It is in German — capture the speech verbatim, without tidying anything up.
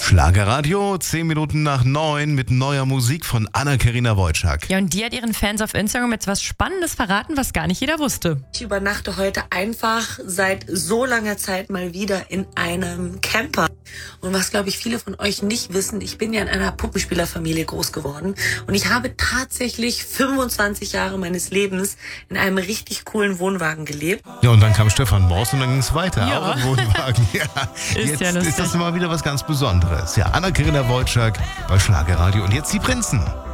Schlagerradio, zehn Minuten nach neun mit neuer Musik von Anna-Karina Wojcik. Ja, und die hat ihren Fans auf Instagram jetzt was Spannendes verraten, was gar nicht jeder wusste. Ich übernachte heute einfach seit so langer Zeit mal wieder in einem Camper. Und was, glaube ich, viele von euch nicht wissen, ich bin ja in einer Puppenspielerfamilie groß geworden. Und ich habe tatsächlich fünfundzwanzig Jahre meines Lebens in einem richtig coolen Wohnwagen gelebt. Ja, und dann kam Stefan Morse und dann ging es weiter. Ja. Auch im Wohnwagen. Ja, Ist jetzt ja lustig. ist das mal wieder was ganz Besonderes. Ja, Anna-Karina Wojcik bei Schlagerradio. Und jetzt die Prinzen.